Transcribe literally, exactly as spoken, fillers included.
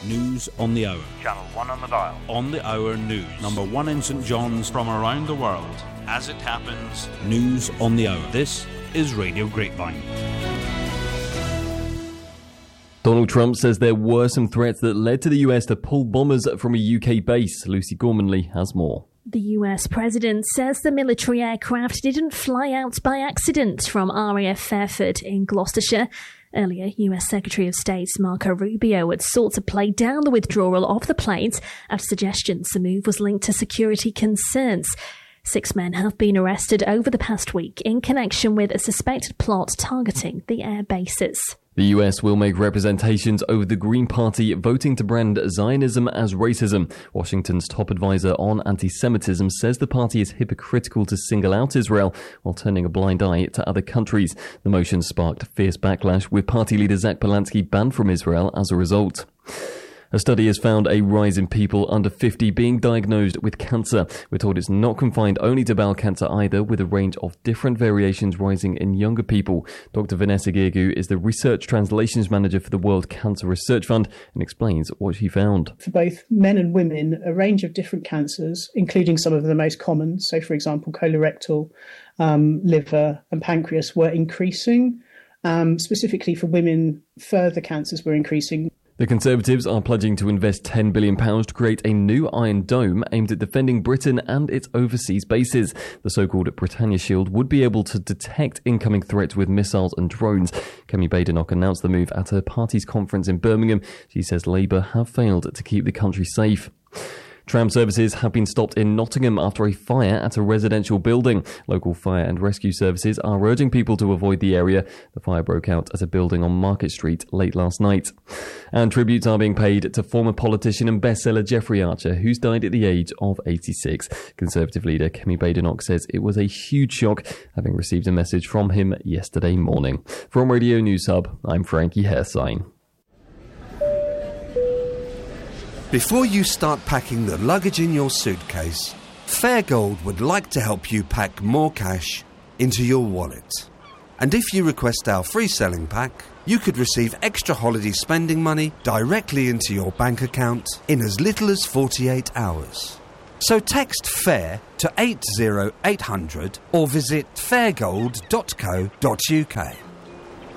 News on the hour. Channel one on the dial. On the hour news. Number one in St John's from around the world. As it happens, news on the hour. This is Radio Grapevine. Donald Trump says there were some threats that led to the U S to pull bombers from a U K base. Lucy Gormanley has more. The U S president says the military aircraft didn't fly out by accident from R A F Fairford in Gloucestershire. Earlier, U S Secretary of State Marco Rubio had sought to play down the withdrawal of the planes after suggestions the move was linked to security concerns. Six men have been arrested over the past week in connection with a suspected plot targeting the air bases. The U S will make representations over the Green Party voting to brand Zionism as racism. Washington's top advisor on anti-Semitism says the party is hypocritical to single out Israel while turning a blind eye to other countries. The motion sparked fierce backlash, with party leader Zach Polanski banned from Israel as a result. A study has found a rise in people under fifty being diagnosed with cancer. We're told it's not confined only to bowel cancer either, with a range of different variations rising in younger people. Doctor Vanessa Girgu is the Research Translations Manager for the World Cancer Research Fund and explains what she found. For both men and women, a range of different cancers, including some of the most common, so for example colorectal, um, liver and pancreas, were increasing. Um, specifically for women, further cancers were increasing. The Conservatives are pledging to invest ten billion pounds to create a new Iron Dome aimed at defending Britain and its overseas bases. The so-called Britannia Shield would be able to detect incoming threats with missiles and drones. Kemi Badenoch announced the move at her party's conference in Birmingham. She says Labour have failed to keep the country safe. Tram services have been stopped in Nottingham after a fire at a residential building. Local fire and rescue services are urging people to avoid the area. The fire broke out at a building on Market Street late last night. And tributes are being paid to former politician and bestseller Jeffrey Archer, who's died at the age of eighty-six. Conservative leader Kemi Badenoch says it was a huge shock, having received a message from him yesterday morning. From Radio News Hub, I'm Frankie Hairsign. Before you start packing the luggage in your suitcase, Fairgold would like to help you pack more cash into your wallet. And if you request our free selling pack, you could receive extra holiday spending money directly into your bank account in as little as forty-eight hours. So text FAIR to eight zero eight hundred or visit fairgold dot co dot uk.